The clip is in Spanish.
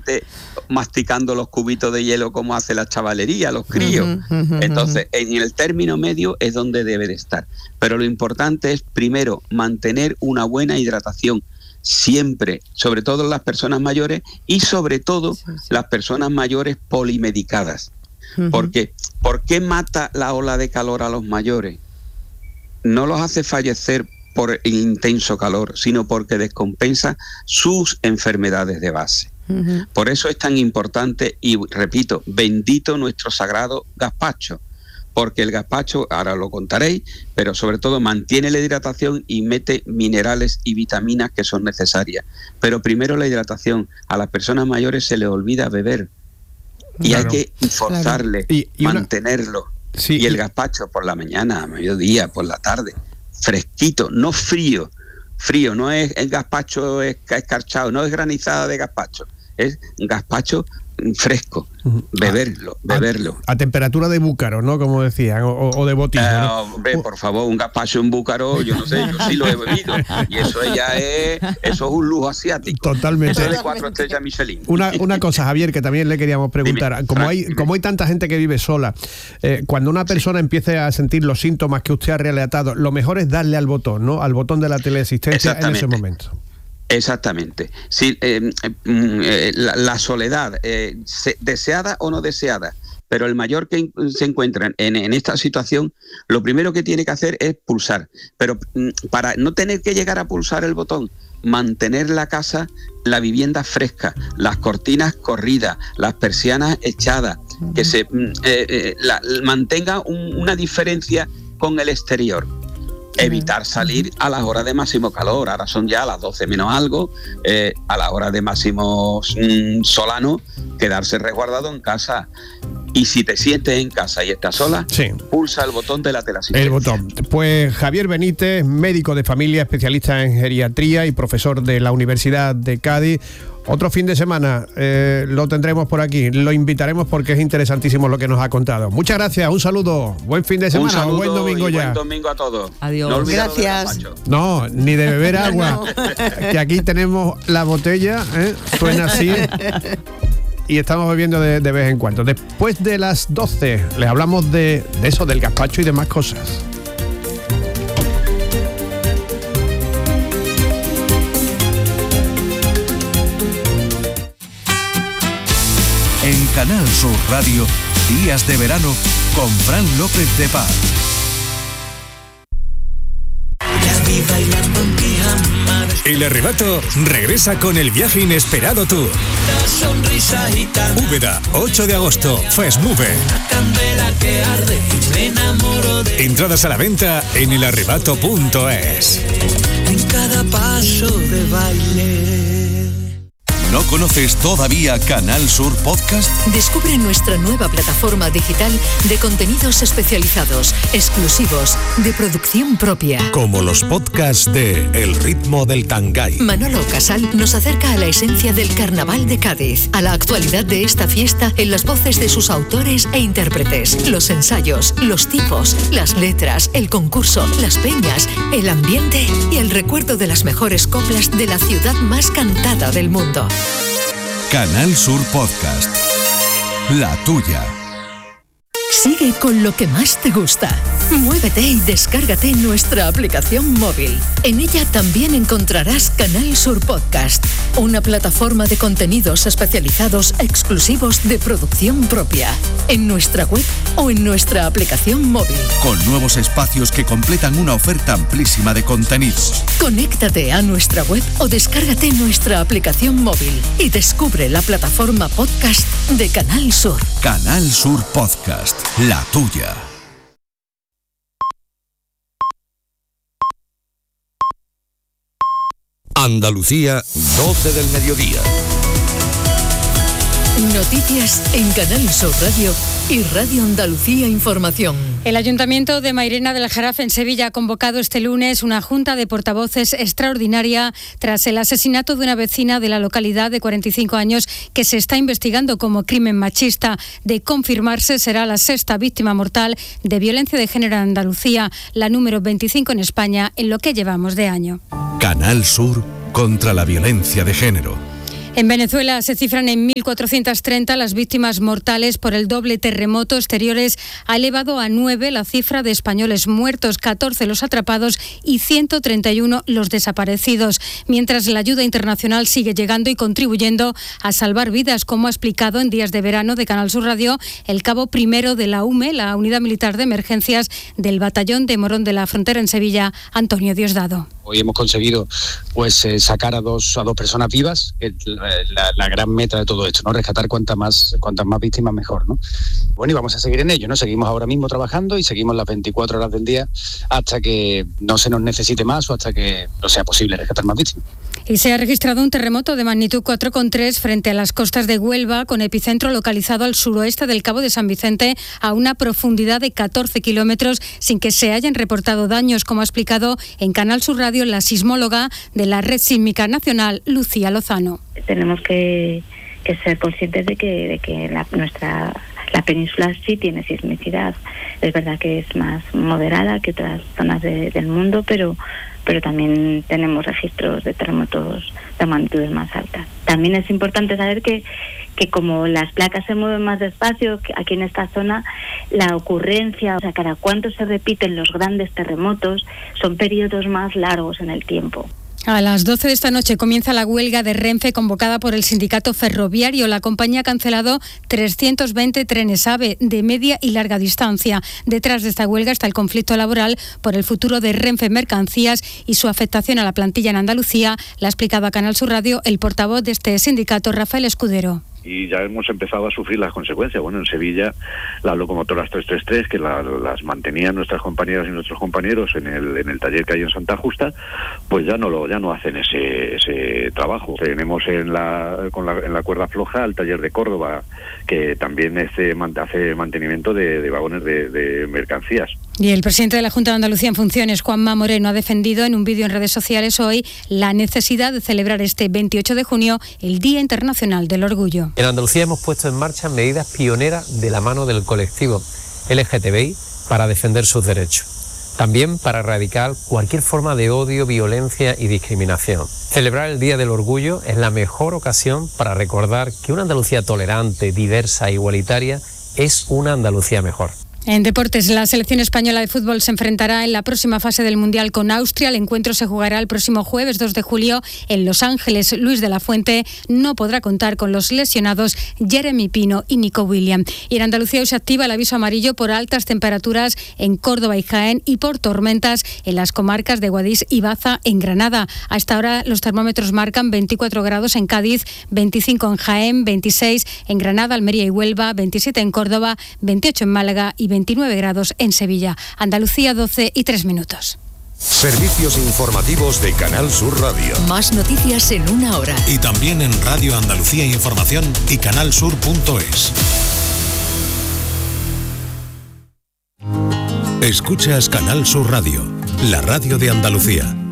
simplemente masticando los cubitos de hielo como hace la chavalería, los críos. Entonces, en el término medio es donde debe de estar. Pero lo importante es, primero, mantener una buena hidratación siempre, sobre todo las personas mayores y sobre todo las personas mayores polimedicadas. Porque, ¿por qué mata la ola de calor a los mayores? No los hace fallecer por el intenso calor, sino porque descompensa sus enfermedades de base. Por eso es tan importante, y repito, bendito nuestro sagrado gazpacho, porque el gazpacho, ahora lo contaréis, pero sobre todo mantiene la hidratación y mete minerales y vitaminas que son necesarias. Pero primero la hidratación. A las personas mayores se les olvida beber y hay que forzarle, mantenerlo. Y el gazpacho por la mañana, a mediodía, por la tarde, fresquito, no frío. Frío, no es el gazpacho escarchado, no es granizada de gazpacho, es gazpacho fresco, beberlo. A temperatura de búcaro, ¿no? Como decían, o de botella, ¿no? Hombre, por favor, un gazpacho en búcaro, yo no sé, yo sí lo he bebido, y eso es un lujo asiático. Totalmente. Eso es de 4 estrellas Michelin. Una cosa, Javier, que también le queríamos preguntar. Dime, como hay tanta gente que vive sola, cuando una persona empiece a sentir los síntomas que usted ha relatado, lo mejor es darle al botón, ¿no? Al botón de la teleasistencia en ese momento. Exactamente. Sí, la soledad, deseada o no deseada, pero el mayor que se encuentra en esta situación, lo primero que tiene que hacer es pulsar. Pero para no tener que llegar a pulsar el botón, mantener la casa, la vivienda fresca, las cortinas corridas, las persianas echadas, que se mantenga una diferencia con el exterior. Evitar salir a las horas de máximo calor, ahora son ya las 12 menos algo, a la hora de máximo solano, quedarse resguardado en casa. Y si te sientes en casa y estás sola, pulsa el botón de la teleasistencia. El botón. Pues Javier Benítez, médico de familia, especialista en geriatría y profesor de la Universidad de Cádiz. Otro fin de semana lo tendremos por aquí, lo invitaremos porque es interesantísimo lo que nos ha contado. Muchas gracias, un saludo, buen fin de semana, un saludo, buen domingo ya. Buen domingo a todos. Adiós. No Gracias. No, ni de beber agua, que aquí tenemos la botella, suena así. Y estamos bebiendo de vez en cuando. Después de las 12 les hablamos de eso, del gazpacho y demás cosas. En Canal Sur Radio, Días de Verano con Fran López de Paz. El Arrebato regresa con el viaje inesperado tour. Úbeda, 8 de agosto, Festmove. Entradas a la venta en elarrebato.es. En cada paso de baile. ¿No conoces todavía Canal Sur Podcast? Descubre nuestra nueva plataforma digital de contenidos especializados, exclusivos, de producción propia. Como los podcasts de El ritmo del Tangay. Manolo Casal nos acerca a la esencia del Carnaval de Cádiz, a la actualidad de esta fiesta en las voces de sus autores e intérpretes, los ensayos, los tipos, las letras, el concurso, las peñas, el ambiente y el recuerdo de las mejores coplas de la ciudad más cantada del mundo. Canal Sur Podcast. La tuya. Sigue con lo que más te gusta. Muévete y descárgate nuestra aplicación móvil. En ella también encontrarás Canal Sur Podcast, una plataforma de contenidos especializados exclusivos de producción propia, en nuestra web o en nuestra aplicación móvil. Con nuevos espacios que completan una oferta amplísima de contenidos. Conéctate a nuestra web o descárgate nuestra aplicación móvil y descubre la plataforma podcast de Canal Sur. Canal Sur Podcast. La tuya. Andalucía, 12 del mediodía. Noticias en Canal Sur Radio y Radio Andalucía Información. El Ayuntamiento de Mairena del Aljarafe en Sevilla ha convocado este lunes una junta de portavoces extraordinaria tras el asesinato de una vecina de la localidad de 45 años que se está investigando como crimen machista. De confirmarse, será la 6ª víctima mortal de violencia de género en Andalucía, la número 25 en España en lo que llevamos de año. Canal Sur contra la violencia de género. En Venezuela se cifran en 1.430 las víctimas mortales por el doble terremoto. Exteriores ha elevado a 9 la cifra de españoles muertos, 14 los atrapados y 131 los desaparecidos. Mientras la ayuda internacional sigue llegando y contribuyendo a salvar vidas, como ha explicado en Días de Verano de Canal Sur Radio el cabo primero de la UME, la Unidad Militar de Emergencias del Batallón de Morón de la Frontera en Sevilla, Antonio Diosdado. Hoy hemos conseguido sacar a dos personas vivas, que es la gran meta de todo esto, ¿no? Rescatar cuantas más víctimas mejor, ¿no? Bueno, y vamos a seguir en ello, ¿no? Seguimos ahora mismo trabajando y seguimos las 24 horas del día hasta que no se nos necesite más o hasta que no sea posible rescatar más víctimas. Y se ha registrado un terremoto de magnitud 4,3 frente a las costas de Huelva, con epicentro localizado al suroeste del Cabo de San Vicente, a una profundidad de 14 kilómetros, sin que se hayan reportado daños, como ha explicado en Canal Sur Radio la sismóloga de la Red Sísmica Nacional, Lucía Lozano. Tenemos que ser conscientes de que la península sí tiene sismicidad. Es verdad que es más moderada que otras zonas del mundo, pero también tenemos registros de terremotos de magnitudes más altas. También es importante saber que como las placas se mueven más despacio, aquí en esta zona, la ocurrencia, o sea, cada cuánto se repiten los grandes terremotos, son periodos más largos en el tiempo. A las 12 de esta noche comienza la huelga de Renfe convocada por el sindicato ferroviario. La compañía ha cancelado 320 trenes AVE de media y larga distancia. Detrás de esta huelga está el conflicto laboral por el futuro de Renfe Mercancías y su afectación a la plantilla en Andalucía. La ha explicado a Canal Sur Radio el portavoz de este sindicato, Rafael Escudero. Y ya hemos empezado a sufrir las consecuencias. Bueno, en Sevilla las locomotoras 333, que las mantenían nuestras compañeras y nuestros compañeros en el taller que hay en Santa Justa, pues ya no hacen ese trabajo. Tenemos en la cuerda floja el taller de Córdoba, que también hace mantenimiento de vagones de mercancías. Y el presidente de la Junta de Andalucía en funciones, Juanma Moreno, ha defendido en un vídeo en redes sociales hoy la necesidad de celebrar este 28 de junio el Día Internacional del Orgullo. En Andalucía hemos puesto en marcha medidas pioneras de la mano del colectivo LGTBI para defender sus derechos. También para erradicar cualquier forma de odio, violencia y discriminación. Celebrar el Día del Orgullo es la mejor ocasión para recordar que una Andalucía tolerante, diversa e igualitaria es una Andalucía mejor. En deportes, la selección española de fútbol se enfrentará en la próxima fase del Mundial con Austria. El encuentro se jugará el próximo jueves 2 de julio en Los Ángeles. Luis de la Fuente no podrá contar con los lesionados Jeremy Pino y Nico Williams. Y en Andalucía hoy se activa el aviso amarillo por altas temperaturas en Córdoba y Jaén y por tormentas en las comarcas de Guadix y Baza en Granada. A esta hora los termómetros marcan 24 grados en Cádiz, 25 en Jaén, 26 en Granada, Almería y Huelva, 27 en Córdoba, 28 en Málaga y 29 grados en Sevilla. Andalucía, 12:03. Servicios informativos de Canal Sur Radio. Más noticias en una hora. Y también en Radio Andalucía Información y canalsur.es. Escuchas Canal Sur Radio, la radio de Andalucía.